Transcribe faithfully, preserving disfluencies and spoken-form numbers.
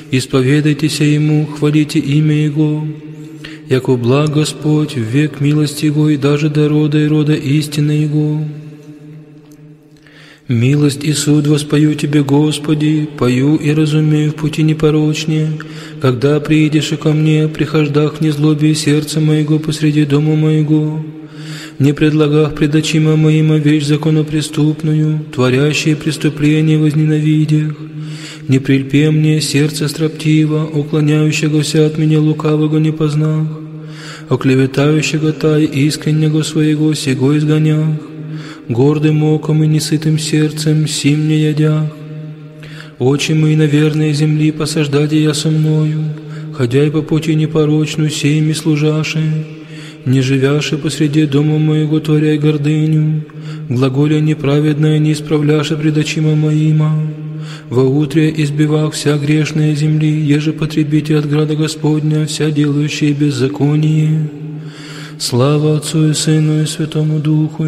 исповедайтеся Ему, хвалите имя Его, яко благ Господь, в век милости Его, и даже до рода и рода истины Его. Милость и суд воспою Тебе, Господи, пою и разумею в пути непорочнее, когда приидешь и ко мне, прихождах в незлобие сердца моего посреди дома моего, не предлагах пред очима моима вещь законопреступную, творящие преступления возненавидях, не прильпе мне сердце строптиво, уклоняющегося от меня лукавого не познах, оклеветающего тай искреннего своего сего изгонях, гордым оком и несытым сердцем сим не ядях. Очи мои на верной земли посаждаде я со мною, ходя и по пути непорочную сеями служаши, не живяши посреди дома моего творяй гордыню, глаголя неправедное не исправляши пред очима моима, во утре избивах вся грешная земли, еже потребите от града Господня вся делающие беззаконие. Слава Отцу и Сыну и Святому Духу,